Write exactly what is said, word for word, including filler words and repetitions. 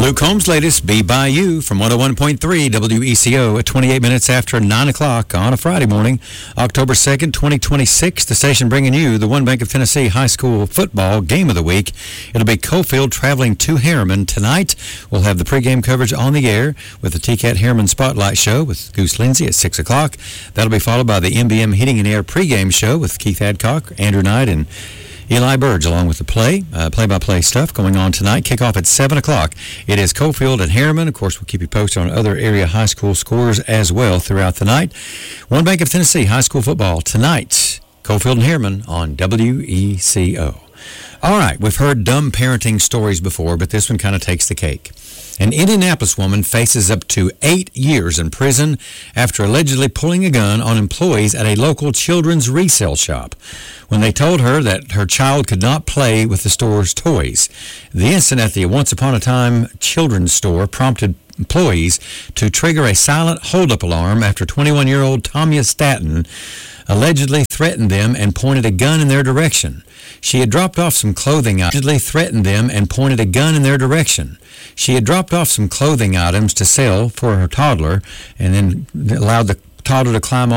Luke Holmes' latest, Be By You, from one oh one point three W E C O at twenty-eight minutes after nine o'clock on a Friday morning, October second, twenty twenty-six. The station bringing you the One Bank of Tennessee High School football game of the week. It'll be Cofield traveling to Harriman tonight. We'll have the pregame coverage on the air with the T C A T Harriman Spotlight Show with Goose Lindsay at six o'clock. That'll be followed by the M B M Heating and Air pregame show with Keith Adcock, Andrew Knight, and Eli Burge, along with the play, uh, play-by-play stuff going on tonight. Kickoff at seven o'clock. It is Cofield and Harriman. Of course, we'll keep you posted on other area high school scores as well throughout the night. One Bank of Tennessee high school football tonight. Cofield and Harriman on W E C O. All right, we've heard dumb parenting stories before, but this one kind of takes the cake. An Indianapolis woman faces up to eight years in prison after allegedly pulling a gun on employees at a local children's resale shop when they told her that her child could not play with the store's toys. The incident at the Once Upon a Time children's store prompted employees to trigger a silent hold-up alarm after twenty-one-year-old Tamia Staton allegedly threatened them and pointed a gun in their direction. She had dropped off some clothing items, allegedly threatened them and pointed a gun in their direction. She had dropped off some clothing items to sell for her toddler and then allowed the toddler to climb